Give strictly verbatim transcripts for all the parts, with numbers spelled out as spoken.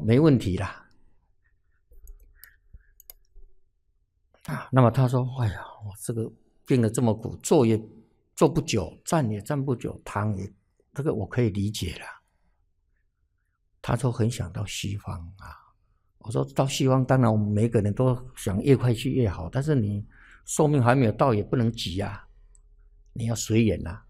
没问题啦。啊，那么他说：“哎呀，我这个病得这么苦，坐也坐不久，站也站不久，躺也，这个我可以理解了。”他说很想到西方啊。我说到西方，当然我们每个人都想越快去越好，但是你寿命还没有到，也不能急啊，你要随缘呐。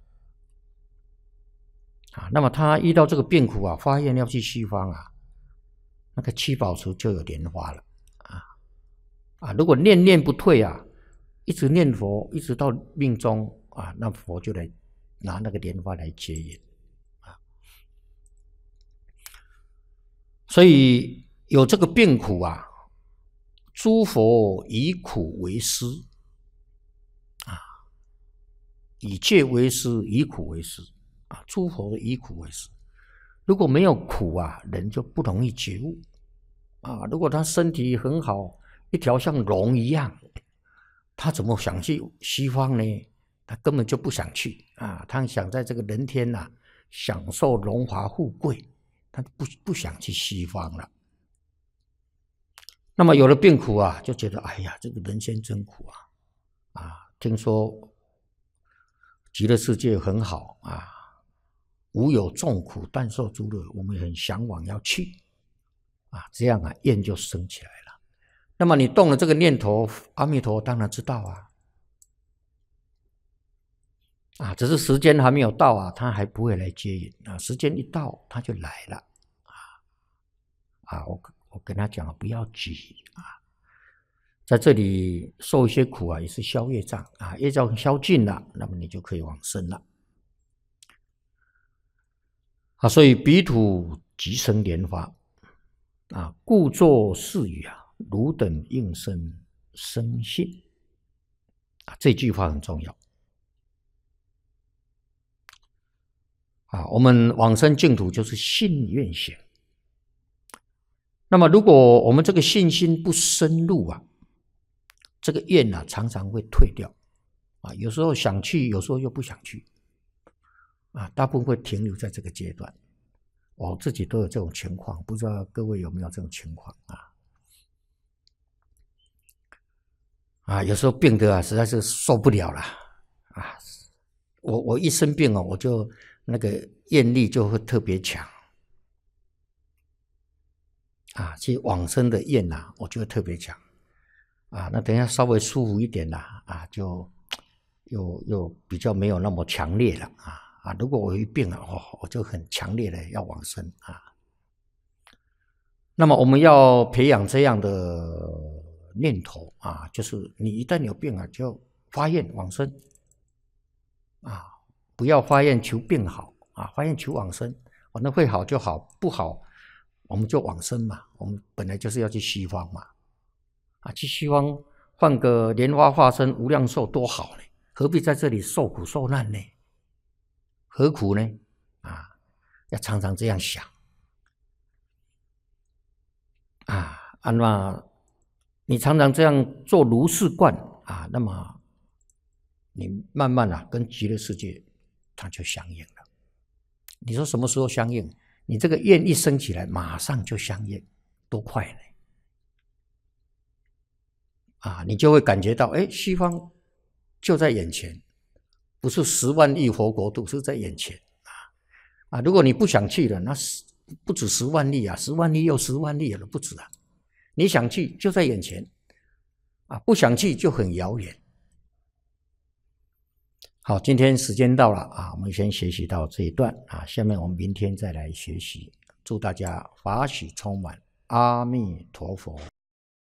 啊，那么他遇到这个病苦啊，发愿要去西方啊，那个七宝池就有莲花了啊啊！如果念念不退啊，一直念佛，一直到命终啊，那佛就来拿那个莲花来接引啊。所以有这个病苦啊，诸佛以苦为师啊，以戒为师，以苦为师啊，诸佛以苦为师。如果没有苦啊，人就不容易觉悟啊。如果他身体很好，一条像龙一样，他怎么想去西方呢？他根本就不想去啊，他想在这个人天啊享受荣华富贵，他不不想去西方了。那么有了病苦啊，就觉得哎呀，这个人间真苦啊！啊，听说极乐世界很好啊，无有众苦，但受诸乐，我们很向往要去啊，这样啊，愿就生起来了。那么你动了这个念头，阿弥陀当然知道啊，啊，只是时间还没有到啊，他还不会来接引啊，时间一到他就来了啊啊，我我跟他讲不要急啊，在这里受一些苦啊，也是消业障啊，业障消尽了，那么你就可以往生了。啊，所以彼土即生莲花啊，故作是语啊，汝等应生生信啊，这句话很重要啊。我们往生净土就是信愿行。那么如果我们这个信心不深入啊，这个愿啊常常会退掉啊，有时候想去，有时候又不想去啊，大部分会停留在这个阶段。我自己都有这种情况，不知道各位有没有这种情况啊？啊，有时候病得啊实在是受不了了啊！我我一生病哦，我就那个愿力就会特别强啊，去往生的愿呐，我就会特别强啊。那等一下稍微舒服一点啦啊，就又又比较没有那么强烈了啊。啊，如果我一病了，哦，我就很强烈的要往生啊。那么我们要培养这样的念头啊，就是你一旦有病啊，就发愿往生啊，不要发愿求病好啊，发愿求往生，哦，那会好就好，不好我们就往生嘛。我们本来就是要去西方嘛，啊，去西方换个莲花化身无量寿多好呢，何必在这里受苦受难呢？何苦呢？啊，要常常这样想啊啊！那你常常这样做如是观啊，那么你慢慢啊跟极乐世界它就相应了。你说什么时候相应？你这个愿一升起来，马上就相应，多快呢？啊，你就会感觉到，哎，西方就在眼前。不是十万亿佛国土，是在眼前啊啊！如果你不想去了，那不止十万亿啊，十万亿又十万亿了，不止啊！你想去就在眼前啊，不想去就很遥远。好，今天时间到了啊，我们先学习到这一段啊，下面我们明天再来学习。祝大家法喜充满，阿弥陀佛。